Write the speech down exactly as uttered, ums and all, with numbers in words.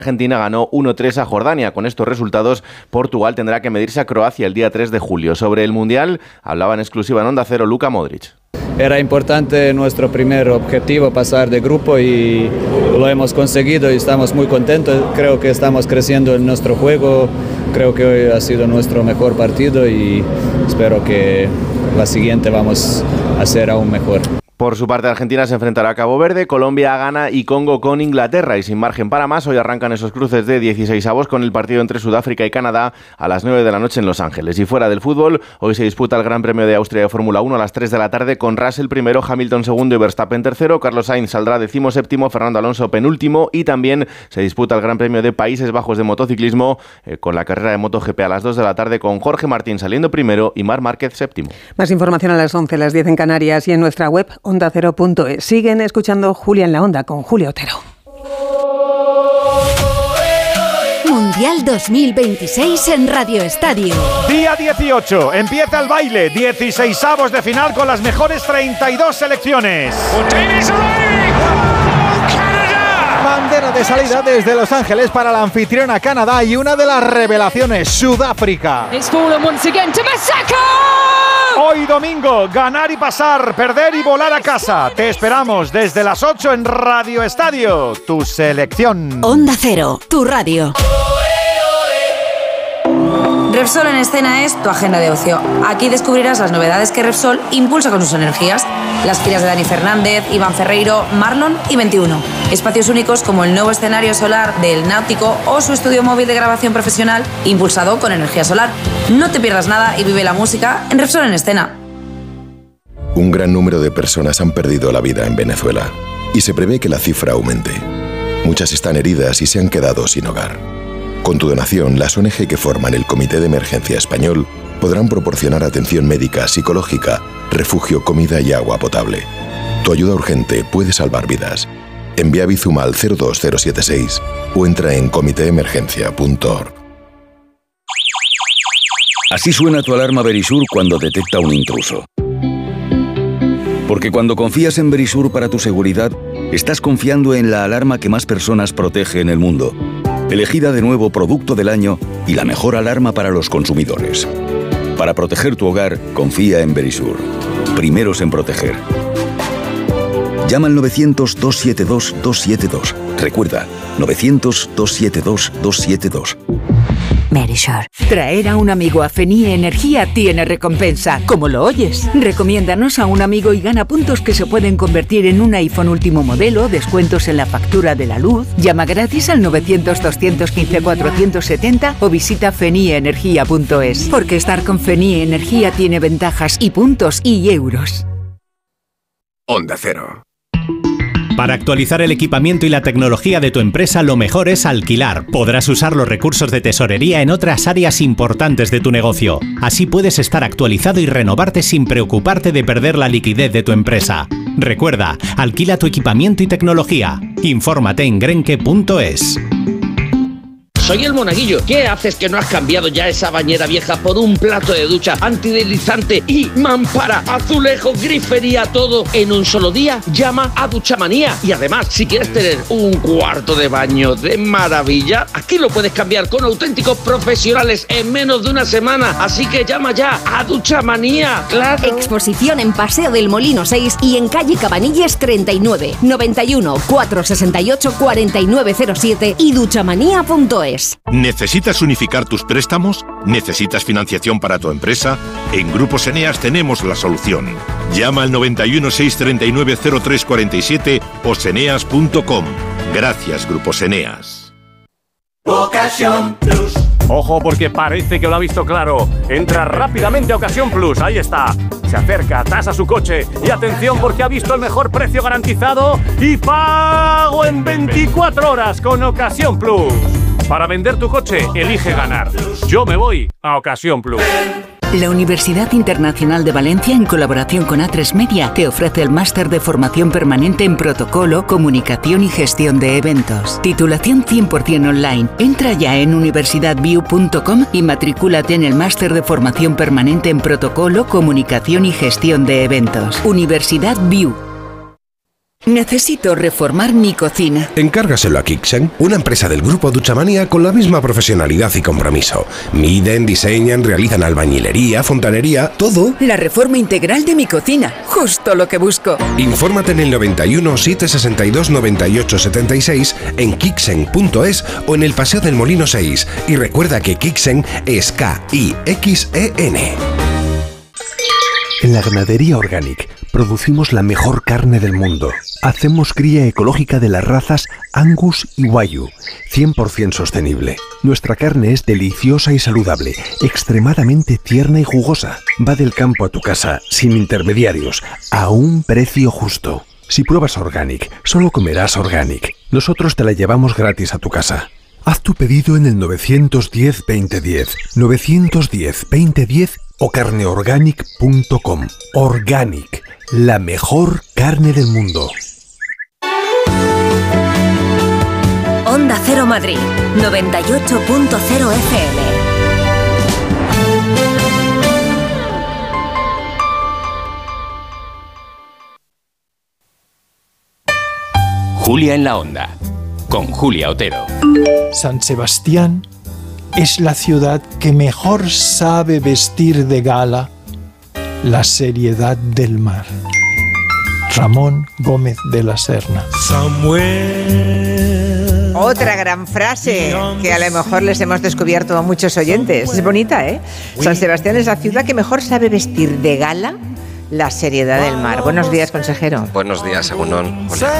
Argentina ganó uno tres a Jordania. Con estos resultados, Portugal tendrá que medirse a Croacia el día tres de julio. Sobre el Mundial, hablaba en exclusiva en Onda Cero Luka Modric. Era importante nuestro primer objetivo, pasar de grupo, y lo hemos conseguido y estamos muy contentos. Creo que estamos creciendo en nuestro juego, creo que hoy ha sido nuestro mejor partido y espero que la siguiente vamos a ser aún mejor. Por su parte, Argentina se enfrentará a Cabo Verde, Colombia a Ghana y Congo con Inglaterra. Y sin margen para más, hoy arrancan esos cruces de dieciseisavos con el partido entre Sudáfrica y Canadá a las nueve de la noche en Los Ángeles. Y fuera del fútbol, hoy se disputa el Gran Premio de Austria de Fórmula uno a las tres de la tarde con Russell primero, Hamilton segundo y Verstappen tercero. Carlos Sainz saldrá decimoséptimo, Fernando Alonso penúltimo. Y también se disputa el Gran Premio de Países Bajos de motociclismo eh, con la carrera de MotoGP a las dos de la tarde con Jorge Martín saliendo primero y Marc Márquez séptimo. Más información a las once, las diez en Canarias y en nuestra web onda cero punto es. Siguen escuchando Julia en la Onda con Julio Otero. Mundial dos mil veintiséis en Radio Estadio. Día dieciocho, empieza el baile, dieciseisavos de final con las mejores treinta y dos selecciones. Bandera de salida desde Los Ángeles para la anfitriona Canadá y una de las revelaciones, Sudáfrica. Hoy domingo, ganar y pasar, perder y volar a casa. Te esperamos desde las ocho en Radio Estadio, tu selección. Onda Cero, tu radio. Repsol en Escena es tu agenda de ocio. Aquí descubrirás las novedades que Repsol impulsa con sus energías. Las giras de Dani Fernández, Iván Ferreiro, Marlon y veintiuno. Espacios únicos como el nuevo escenario solar del Náutico o su estudio móvil de grabación profesional impulsado con energía solar. No te pierdas nada y vive la música en Repsol en Escena. Un gran número de personas han perdido la vida en Venezuela y se prevé que la cifra aumente. Muchas están heridas y se han quedado sin hogar. Con tu donación, las O N G que forman el Comité de Emergencia Español podrán proporcionar atención médica, psicológica, refugio, comida y agua potable. Tu ayuda urgente puede salvar vidas. Envía Bizum al cero dos cero siete seis o entra en comité emergencia punto org. Así suena tu alarma Verisur cuando detecta un intruso. Porque cuando confías en Verisur para tu seguridad, estás confiando en la alarma que más personas protege en el mundo. Elegida de nuevo Producto del Año y la mejor alarma para los consumidores. Para proteger tu hogar, confía en Verisur. Primeros en proteger. Llama al novecientos, dos siete dos, dos siete dos. Recuerda, novecientos, dos siete dos, dos siete dos. Verisur. Traer a un amigo a Fenie Energía tiene recompensa, como lo oyes. Recomiéndanos a un amigo y gana puntos que se pueden convertir en un iPhone último modelo, descuentos en la factura de la luz. Llama gratis al novecientos, doscientos quince, cuatrocientos setenta o visita fenie energía punto es. Porque estar con Fenie Energía tiene ventajas y puntos y euros. Onda Cero. Para actualizar el equipamiento y la tecnología de tu empresa, lo mejor es alquilar. Podrás usar los recursos de tesorería en otras áreas importantes de tu negocio. Así puedes estar actualizado y renovarte sin preocuparte de perder la liquidez de tu empresa. Recuerda, alquila tu equipamiento y tecnología. Infórmate en grenke punto es. Soy el Monaguillo. ¿Qué haces que no has cambiado ya esa bañera vieja por un plato de ducha antideslizante y mampara, azulejo, grifería, todo en un solo día? Llama a Duchamanía. Y además, si quieres tener un cuarto de baño de maravilla, aquí lo puedes cambiar con auténticos profesionales en menos de una semana. Así que llama ya a Duchamanía. ¡Claro! Exposición en Paseo del Molino seis y en calle Cabanilles treinta y nueve, noventa y uno, cuatrocientos sesenta y ocho, cuarenta y nueve cero siete y duchamanía punto es. ¿Necesitas unificar tus préstamos? ¿Necesitas financiación para tu empresa? En Grupos Eneas tenemos la solución. Llama al noventa y uno, seiscientos treinta y nueve, cero tres cuarenta y siete o seneas punto com. Gracias, Grupos Eneas. Ocasión Plus. Ojo, porque parece que lo ha visto claro. Entra rápidamente a Ocasión Plus. Ahí está. Se acerca, tasa su coche. Y atención, porque ha visto el mejor precio garantizado y pago en veinticuatro horas con Ocasión Plus. Para vender tu coche, elige ganar. Yo me voy a Ocasión Plus. La Universidad Internacional de Valencia, en colaboración con A tres Media, te ofrece el máster de formación permanente en protocolo, comunicación y gestión de eventos. Titulación cien por ciento online. Entra ya en universidad view punto com y matricúlate en el máster de formación permanente en protocolo, comunicación y gestión de eventos. Universidad View. Necesito reformar mi cocina. Encárgaselo a Kixen, una empresa del grupo Duchamanía con la misma profesionalidad y compromiso. Miden, diseñan, realizan albañilería, fontanería, todo. La reforma integral de mi cocina, justo lo que busco. Infórmate en el noventa y uno, setecientos sesenta y dos, noventa y ocho setenta y seis, en kixen punto es o en el Paseo del Molino seis. Y recuerda que Kixen es K I X E N. En la Ganadería Organic producimos la mejor carne del mundo. Hacemos cría ecológica de las razas Angus y Wagyu, cien por ciento sostenible. Nuestra carne es deliciosa y saludable, extremadamente tierna y jugosa. Va del campo a tu casa, sin intermediarios, a un precio justo. Si pruebas Organic, solo comerás Organic. Nosotros te la llevamos gratis a tu casa. Haz tu pedido en el nueve uno cero, veinte diez, nueve uno cero, veinte diez o carneorganic punto com. Organic, la mejor carne del mundo. Onda Cero Madrid, noventa y ocho punto cero F M. Julia en la Onda, con Julia Otero. San Sebastián es la ciudad que mejor sabe vestir de gala la seriedad del mar. Ramón Gómez de la Serna. Otra gran frase que a lo mejor les hemos descubierto a muchos oyentes. Es bonita, ¿eh? San Sebastián es la ciudad que mejor sabe vestir de gala la seriedad del mar. Buenos días, consejero. Buenos días, Egunon. Hola.